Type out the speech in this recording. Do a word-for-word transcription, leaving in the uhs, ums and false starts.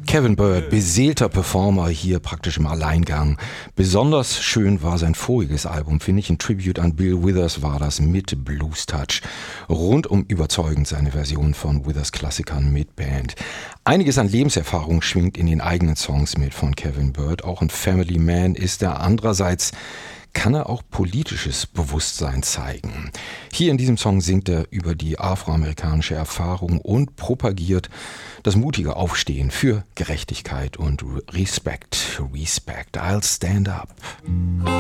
Kevin Byrd, beseelter Performer, hier praktisch im Alleingang. Besonders schön war sein voriges Album, finde ich. Ein Tribute an Bill Withers war das mit Blues Touch. Rundum überzeugend seine Version von Withers Klassikern mit Band. Einiges an Lebenserfahrung schwingt in den eigenen Songs mit von Kevin Byrd. Auch ein Family Man ist er. Andererseits kann er auch politisches Bewusstsein zeigen. Hier in diesem Song singt er über die afroamerikanische Erfahrung und propagiert das mutige Aufstehen für Gerechtigkeit und Respect. Respect, I'll stand up.